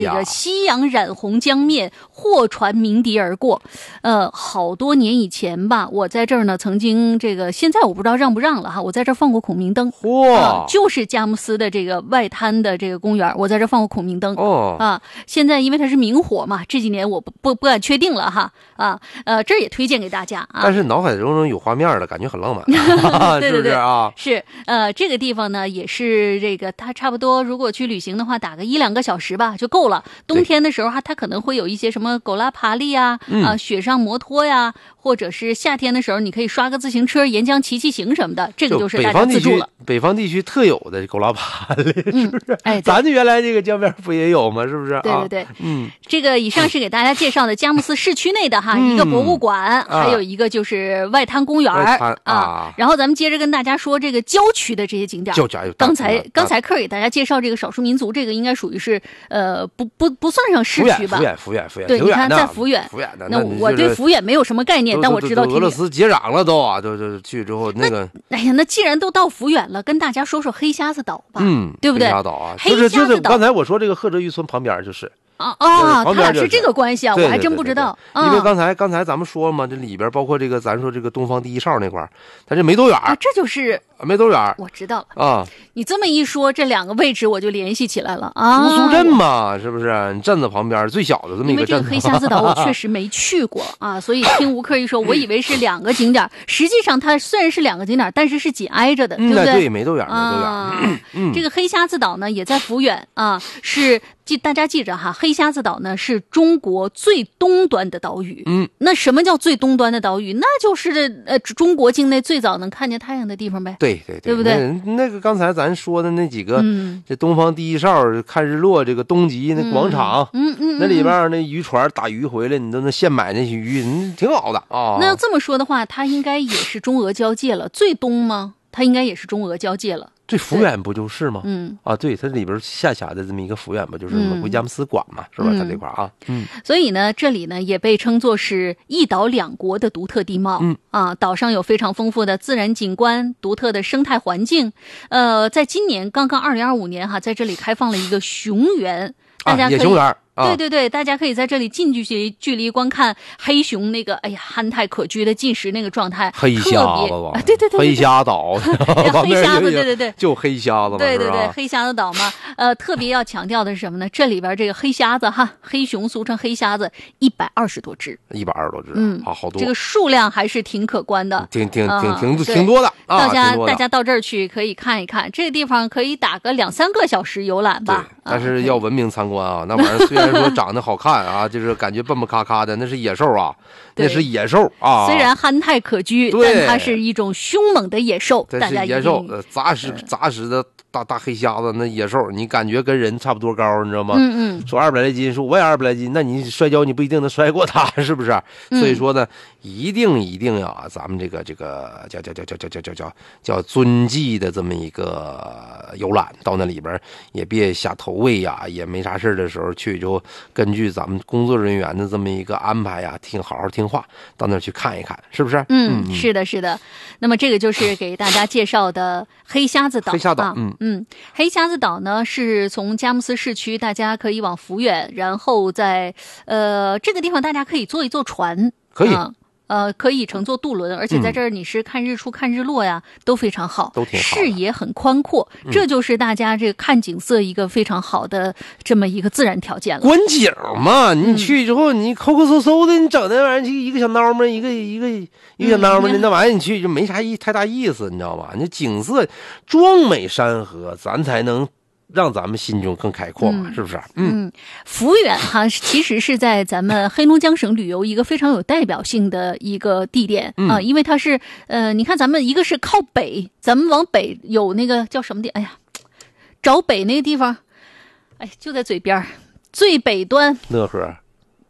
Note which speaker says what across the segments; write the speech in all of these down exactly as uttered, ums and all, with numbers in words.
Speaker 1: 这个夕阳染红江面，货船鸣笛而过。呃，好多年以前吧，我在这儿呢，曾经这个现在我不知道让不让了哈，我在这儿放过孔明灯。
Speaker 2: 嚯、
Speaker 1: 呃，就是佳木斯的这个外滩的这个公园，我在这儿放过孔明灯。
Speaker 2: 哦
Speaker 1: 啊，现在因为它是明火嘛，这几年我不不不敢确定了哈。啊，呃，这儿也推荐给大家啊。
Speaker 2: 但是脑海中有画面了，感觉很浪漫，
Speaker 1: 对对对，
Speaker 2: 是不是啊？
Speaker 1: 是呃，这个地方呢也是这个，它差不多如果去旅行的话，打个一两个小时吧就够了。冬天的时候哈，它可能会有一些什么狗拉爬犁呀，
Speaker 2: 嗯、
Speaker 1: 啊，雪上摩托呀，或者是夏天的时候，你可以刷个自行车沿江骑骑行什么的，这个就是大家自助了。
Speaker 2: 北方地区特有的狗拉爬犁，是不是？
Speaker 1: 哎，
Speaker 2: 咱原来这个江边不也有吗？是不是？
Speaker 1: 对对对，
Speaker 2: 啊、嗯，
Speaker 1: 这个以上是给大家介绍的佳木斯市区内的哈、嗯、一个博物馆，还有一个就是外滩公园
Speaker 2: 啊,
Speaker 1: 啊。然后咱们接着跟大家说这个郊区的这些景点。
Speaker 2: 郊区
Speaker 1: 刚才刚才克给大家介绍这个少数民族，这个应该属于是呃不不不算上市区吧？
Speaker 2: 福远福远福远，
Speaker 1: 对，你看在福远，
Speaker 2: 福远的。
Speaker 1: 那我对福远没有什么概念，但我知道
Speaker 2: 俄罗斯接壤了都啊，都都去之后那个。
Speaker 1: 哎呀，那既然都到福远了，跟大家说说黑瞎子岛吧，
Speaker 2: 嗯，
Speaker 1: 对不对？
Speaker 2: 黑瞎子岛啊，
Speaker 1: 黑瞎子岛
Speaker 2: 就是就是刚才我说这个贺哲渔村旁边就是。
Speaker 1: 啊啊，
Speaker 2: 他
Speaker 1: 俩是这个关系啊，
Speaker 2: 我
Speaker 1: 还真不知道。
Speaker 2: 因为刚才刚才咱们说了嘛，这里边包括这个咱说这个东方第一哨那块儿，它这没多远，
Speaker 1: 啊，这就是
Speaker 2: 没多远。
Speaker 1: 我知道了
Speaker 2: 啊，
Speaker 1: 你这么一说，这两个位置我就联系起来了啊。
Speaker 2: 乌苏镇嘛，是不是？镇子旁边最小的这么一个镇子。
Speaker 1: 因为这个黑瞎子岛我确实没去过啊，所以听吴克一说，我以为是两个景点，实际上它虽然是两个景点，但是是紧挨着的，
Speaker 2: 嗯、
Speaker 1: 对不对？
Speaker 2: 对，没多远，没多远。
Speaker 1: 啊
Speaker 2: 嗯，
Speaker 1: 这个黑瞎子岛呢也在福远啊，是。记大家记着哈，黑瞎子岛呢是中国最东端的岛屿。
Speaker 2: 嗯，
Speaker 1: 那什么叫最东端的岛屿？那就是呃中国境内最早能看见太阳的地方呗。
Speaker 2: 对对对，
Speaker 1: 对不对？
Speaker 2: 那, 那个刚才咱说的那几个，
Speaker 1: 嗯，
Speaker 2: 这东方第一哨看日落，这个东极那广场，
Speaker 1: 嗯 嗯, 嗯, 嗯，
Speaker 2: 那里边那渔船打鱼回来，你都能现买那些鱼，嗯，挺好的啊。
Speaker 1: 那要这么说的话，它应该也是中俄交界了，最东吗？它应该也是中俄交界了。
Speaker 2: 这福远不就是吗？
Speaker 1: 嗯
Speaker 2: 啊，对，它里边下辖的这么一个福远不就是吗？回佳木斯管嘛，是吧？它这块啊，嗯，
Speaker 1: 所以呢，这里呢也被称作是一岛两国的独特地貌。
Speaker 2: 嗯
Speaker 1: 啊，岛上有非常丰富的自然景观，独特的生态环境。呃，在今年刚刚二零二五年哈，在这里开放了一个熊园，大家可以。
Speaker 2: 啊、野熊园。
Speaker 1: 对对对，大家可以在这里近距离距离观看黑熊那个哎呀憨态可掬的进食那个状态，
Speaker 2: 黑瞎子吧？
Speaker 1: 对对对，
Speaker 2: 黑瞎岛，
Speaker 1: 黑瞎子，对对对，
Speaker 2: 就黑瞎子嘛，
Speaker 1: 对对对，黑瞎子岛嘛。呃，特别要强调的是什么呢？这里边这个黑瞎子哈，黑熊俗称黑瞎子，一百二十多只，
Speaker 2: 一百二十多只，
Speaker 1: 嗯，
Speaker 2: 好好多，
Speaker 1: 这个数量还是挺可观的，
Speaker 2: 挺挺挺挺
Speaker 1: 挺
Speaker 2: 挺多的。
Speaker 1: 大家
Speaker 2: 啊、
Speaker 1: 大家到这儿去可以看一看，这个地方可以打个两三个小时游览吧。
Speaker 2: 但是要文明参观啊，那玩意儿虽然说长得好看啊，就是感觉蹦蹦咔咔的，那是野兽啊，那是野兽啊。
Speaker 1: 虽然憨态可掬，但它是一种凶猛的野兽。
Speaker 2: 它是野兽，呃，杂食杂食的大大黑瞎子，那野兽，你感觉跟人差不多高，你知道吗？
Speaker 1: 嗯嗯。
Speaker 2: 说二百来斤，说我也二百来斤，那你摔跤你不一定能摔过他，是不是？
Speaker 1: 嗯、
Speaker 2: 所以说呢，一定一定呀，咱们这个这个叫叫叫叫叫叫叫叫叫遵纪的这么一个游览，到那里边也别瞎投喂呀，也没啥事的时候去就根据咱们工作人员的这么一个安排呀，听好好听话，到那儿去看一看，是不是？
Speaker 1: 嗯，嗯是的，是的。那么这个就是给大家介绍的黑瞎子岛。
Speaker 2: 黑瞎岛，
Speaker 1: 啊、
Speaker 2: 嗯
Speaker 1: 嗯，黑瞎子岛呢是从佳木斯市区，大家可以往福远，然后在呃这个地方大家可以坐一坐船，
Speaker 2: 可以。
Speaker 1: 啊呃，可以乘坐渡轮，而且在这儿你是看日出、嗯、看日落呀，都非常好，
Speaker 2: 都挺好，
Speaker 1: 视野很宽阔、嗯，这就是大家这个看景色一个非常好的这么一个自然条件了。
Speaker 2: 观景嘛，你去之后、嗯、你抠抠搜搜的，你整那玩意儿去一个小孬们，一个一个一个小孬们的、嗯、那玩意儿，你去就没啥意太大意思，你知道吧？你景色壮美山河，咱才能。让咱们心中更开阔嘛、嗯，是不是？
Speaker 1: 嗯，嗯福远哈，其实是在咱们黑龙江省旅游一个非常有代表性的一个地点、
Speaker 2: 嗯、
Speaker 1: 啊，因为它是呃，你看咱们一个是靠北，咱们往北有那个叫什么地？哎呀，找北那个地方，哎，就在嘴边最北端。
Speaker 2: 乐呵。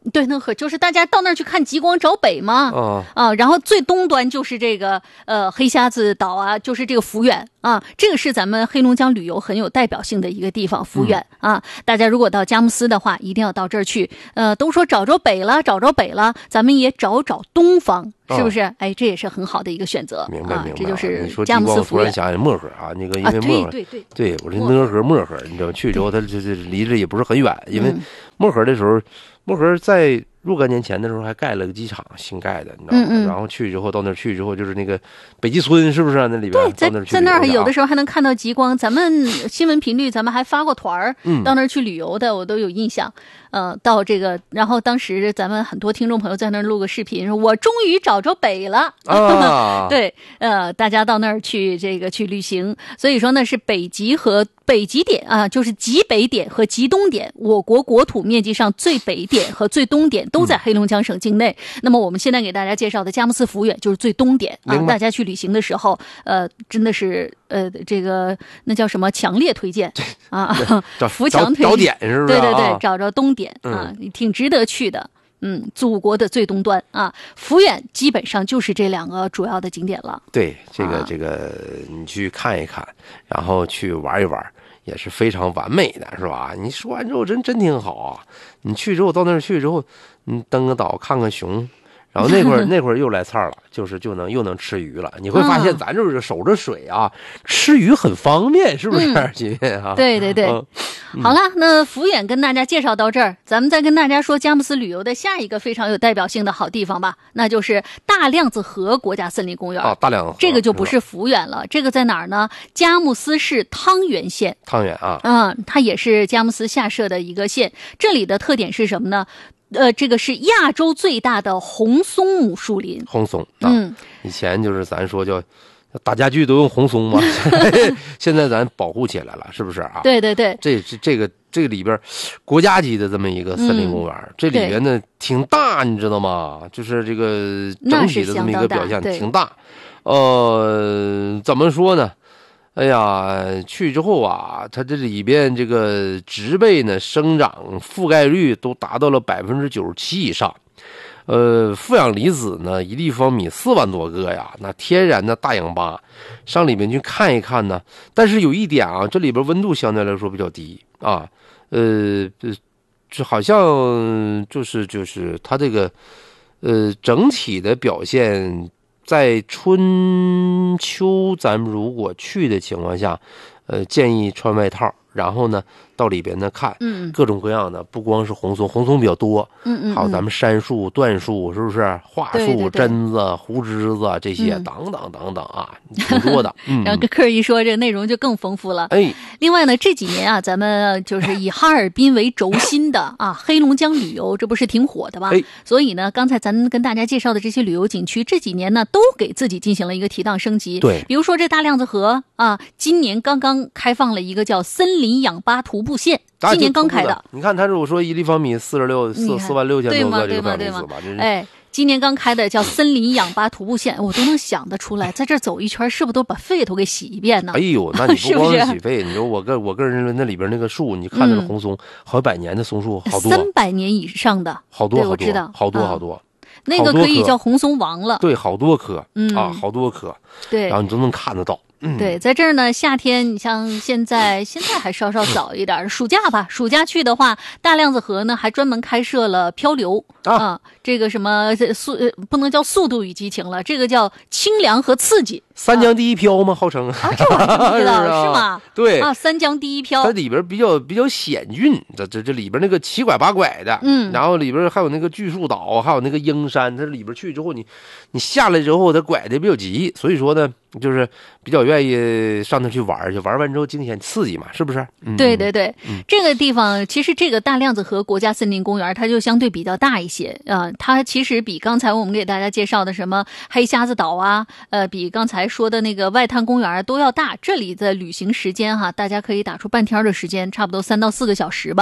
Speaker 1: 对，讷河就是大家到那儿去看极光找北嘛，
Speaker 2: 啊
Speaker 1: 啊，然后最东端就是这个呃黑瞎子岛啊，就是这个抚远啊，这个是咱们黑龙江旅游很有代表性的一个地方，抚远、嗯、啊，大家如果到佳木斯的话，一定要到这儿去。呃，都说找着北了，找着北了，咱们也找找东方，是不是？哦、哎，这也是很好的一个选择。
Speaker 2: 明白，
Speaker 1: 啊、
Speaker 2: 明白。
Speaker 1: 这就是
Speaker 2: 你说
Speaker 1: 佳木斯
Speaker 2: 突然想起漠河啊，那个因为漠河，
Speaker 1: 啊、对对
Speaker 2: 对，对我说讷河漠河，你知道去之后它就是离着也不是很远，因为漠河的时候，漠河在若干年前的时候还盖了个机场，新盖的，你知道吗？嗯嗯然后去之后到那儿去之后，就是那个北极村，是不是、啊、那里边？
Speaker 1: 对，在
Speaker 2: 到那
Speaker 1: 在那儿有的时候还能看到极光。咱们新闻频率，咱们还发过团儿、嗯、到那儿去旅游的，我都有印象。呃，到这个，然后当时咱们很多听众朋友在那儿录个视频，说我终于找着北了。啊、对，呃，大家到那儿去这个去旅行，所以说呢是北极和北极点啊，就是极北点和极东点，我国国土面积上最北点和最东点都在黑龙江省境内。嗯、那么我们现在给大家介绍的佳木斯抚远就是最东点啊，大家去旅行的时候，呃，真的是呃这个那叫什么强烈推荐啊，扶墙推荐，
Speaker 2: 找点是不是、啊？
Speaker 1: 对对对，找着东点。啊，挺值得去的，嗯，祖国的最东端啊，抚远基本上就是这两个主要的景点了。
Speaker 2: 对，这个、啊、这个你去看一看，然后去玩一玩，也是非常完美的，是吧？你说完之后真真挺好啊！你去之后到那儿去之后，你登个岛看看熊。然后那会儿那会儿又来菜了，就是就能又能吃鱼了。你会发现咱这守着水啊，嗯、吃鱼很方便，是不是？今天啊，
Speaker 1: 对对对。嗯、好了，那抚远跟大家介绍到这儿，咱们再跟大家说佳木斯旅游的下一个非常有代表性的好地方吧，那就是大亮子河国家森林公园。
Speaker 2: 哦，大亮子河，
Speaker 1: 这个就不是抚远了，这个在哪儿呢？佳木斯市汤原县。
Speaker 2: 汤原啊，
Speaker 1: 嗯，它也是佳木斯下设的一个县。这里的特点是什么呢？呃，这个是亚洲最大的红松母树林。
Speaker 2: 红松，啊、嗯，以前就是咱说叫打家具都用红松嘛，现在咱保护起来了，是不是啊？
Speaker 1: 对对对，
Speaker 2: 这这这个这个里边国家级的这么一个森林公园，嗯、这里边呢挺大，你知道吗？就是这个整体的这么一个表现挺大。呃，怎么说呢？哎呀，去之后啊，它这里边这个植被呢生长覆盖率都达到了百分之九十七以上，呃，负氧离子呢一立方米四万多个呀，那天然的大氧吧，上里面去看一看呢。但是有一点啊，这里边温度相对来说比较低啊，呃，这好像就是就是它这个呃整体的表现。在春秋咱们如果去的情况下，呃，建议穿外套，然后呢到里边呢看，嗯，各种各样的，不光是红松，红松比较多，嗯嗯，还有咱们杉树、椴树，是不是？桦树、榛子、胡枝子这些，嗯、等等等等啊，挺多的。嗯，
Speaker 1: 然后跟客一说，这内容就更丰富了。
Speaker 2: 哎，
Speaker 1: 另外呢，这几年啊，咱们就是以哈尔滨为轴心的啊，黑龙江旅游，这不是挺火的吗？哎，所以呢，刚才咱跟大家介绍的这些旅游景区，这几年呢都给自己进行了一个提档升级。
Speaker 2: 对，
Speaker 1: 比如说这大亮子河啊，今年刚刚开放了一个叫森林氧吧徒步线。今年刚开的，
Speaker 2: 你看他如果说一立方米四十六四四万六千多个这个负氧离子吧，这是
Speaker 1: 哎，今年刚开的叫森林氧吧徒步线，我都能想得出来，在这走一圈是不是都把肺都给洗一遍呢？
Speaker 2: 哎呦，那你不光是洗肺，你说我个我个人认为那里边那个树，你看那个红松，好几百年的松树，好多
Speaker 1: 三百年以上的，
Speaker 2: 好多，
Speaker 1: 我知道，
Speaker 2: 好多好多。
Speaker 1: 那个可以叫红松王了，
Speaker 2: 对，好多棵，嗯啊，好多棵，
Speaker 1: 对，
Speaker 2: 然后你都能看得到。
Speaker 1: 嗯、对，在这儿呢，夏天你像现在现在还稍稍早一点，暑假吧，暑假去的话，大亮子河呢还专门开设了漂流啊、呃，这个什么速不能叫速度与激情了，这个叫清凉和刺激。
Speaker 2: 三江第一漂吗？号称
Speaker 1: 啊，这我不知道是, 是吗？
Speaker 2: 对
Speaker 1: 啊，三江第一漂，
Speaker 2: 它里边比较比较险峻，这这这里边那个七拐八拐的，嗯，然后里边还有那个巨树岛，还有那个鹰山，它里边去之后，你你下来之后，它拐的比较急，所以说呢，就是比较愿意上那去玩去，玩完之后惊险刺激嘛，是不是？嗯、
Speaker 1: 对对对、嗯，这个地方其实这个大亮子河国家森林公园，它就相对比较大一些啊、呃，它其实比刚才我们给大家介绍的什么黑瞎子岛啊，呃，比刚才说的那个外滩公园都要大。这里的旅行时间哈，大家可以打出半天的时间，差不多三到四个小时吧。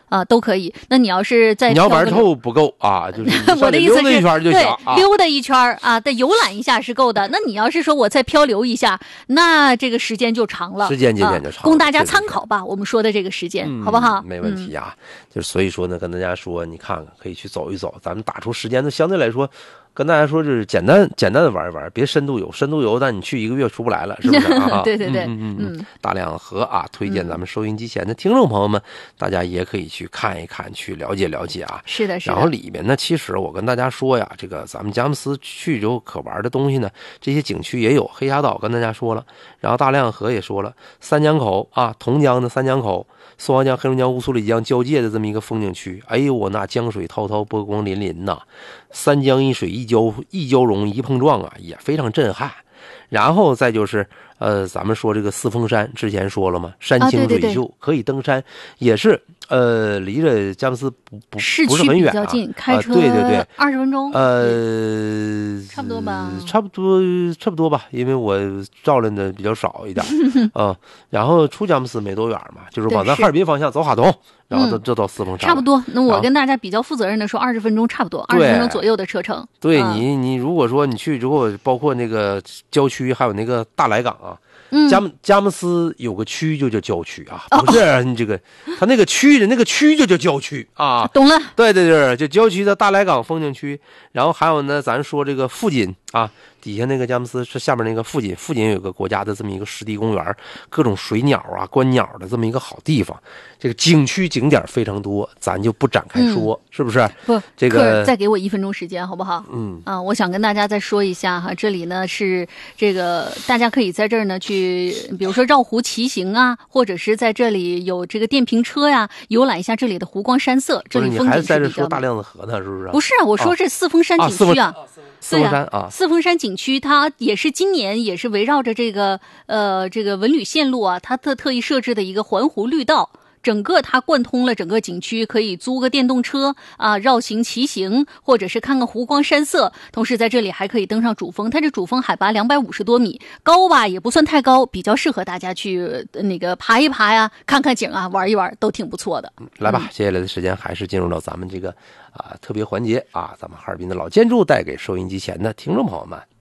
Speaker 1: 啊，都可以。那你要是在
Speaker 2: 你要玩透不够啊，就是
Speaker 1: 我的意思是
Speaker 2: 溜达一圈就行啊，
Speaker 1: 溜达一圈啊，再游览一下是够的。那你要是说我再漂流一下，那这个时间就长了，
Speaker 2: 时间渐渐就长了，
Speaker 1: 啊，供大家参考吧。我们说的这个时间，
Speaker 2: 嗯、
Speaker 1: 好不好？
Speaker 2: 没问题啊。嗯、就是所以说呢，跟大家说，你看看可以去走一走，咱们打出时间，的相对来说。跟大家说，就是简单简单的玩一玩，别深度游。深度游，但你去一个月出不来了，是不是啊？
Speaker 1: 对对对，
Speaker 2: 嗯嗯嗯。大量河啊，推荐咱们收音机前的听众朋友们，嗯、大家也可以去看一看，去了解了解啊。
Speaker 1: 是的，是的。
Speaker 2: 然后里面呢，其实我跟大家说呀，这个咱们佳木斯去之后可玩的东西呢，这些景区也有。黑峡岛跟大家说了，然后大量河也说了，三江口啊，同江的三江口。宋皇江、黑龙江、乌苏里江交界的这么一个风景区，哎呦，我那江水滔滔，波光粼粼呐，三江一水一交一交融一碰撞啊，也非常震撼。然后再就是呃，咱们说这个四峰山，之前说了嘛，山清水秀，啊、对对对可以登山，也是呃，离着佳木斯不不
Speaker 1: 市
Speaker 2: 不是很远
Speaker 1: 啊，开车、
Speaker 2: 啊、对对对，
Speaker 1: 二十分钟，
Speaker 2: 呃，
Speaker 1: 差不多吧，
Speaker 2: 差不多差不多吧，因为我照亮的比较少一点啊、呃。然后出佳木斯没多远嘛，就是往咱哈尔滨方向走哈东。然后就就到四峰山、
Speaker 1: 嗯，差不多。那我跟大家比较负责任的说，二十分钟差不多，二十分钟左右的车程。
Speaker 2: 对、
Speaker 1: 嗯、
Speaker 2: 你，你如果说你去之后，包括那个郊区，还有那个大来港啊，
Speaker 1: 嗯、
Speaker 2: 佳木佳木斯有个区就叫郊区啊，不是、哦、你这个，它那个区的那个区就叫郊区啊。
Speaker 1: 懂了。
Speaker 2: 对对对，就郊区的大来港风景区，然后还有呢，咱说这个附近啊。底下那个佳木斯是下面那个附近，附近有个国家的这么一个湿地公园，各种水鸟啊、观鸟的这么一个好地方。这个景区景点非常多，咱就不展开说，嗯、是不是？
Speaker 1: 不，
Speaker 2: 这个
Speaker 1: 再给我一分钟时间，好不好？
Speaker 2: 嗯
Speaker 1: 啊，我想跟大家再说一下哈，这里呢是这个大家可以在这儿呢去，比如说绕湖骑行啊，或者是在这里有这个电瓶车呀，游览一下这里的湖光山色。这里风景是比较美。
Speaker 2: 你还在这说大量的河呢，是不是？
Speaker 1: 不是，我说这四峰山景区啊。
Speaker 2: 啊四峰山啊，
Speaker 1: 四峰山景区它也是今年也是围绕着这个呃这个文旅线路啊，它特特意设置的一个环湖绿道。整个它贯通了整个景区，可以租个电动车啊绕行骑行，或者是看看湖光山色。同时在这里还可以登上主峰，它这主峰海拔两百五十多米，高吧也不算太高，比较适合大家去那个爬一爬呀，看看景啊，玩一玩都挺不错的。
Speaker 2: 来吧，接下来的时间还是进入到咱们这个啊特别环节啊，咱们哈尔滨的老建筑带给收音机前的听众朋友们。